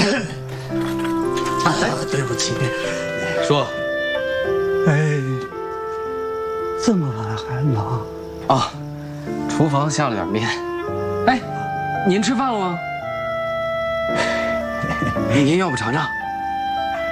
对不起。 说。 哎，这么晚还忙？ 啊，厨房下了点面。哎，您吃饭了吗？您要不尝尝？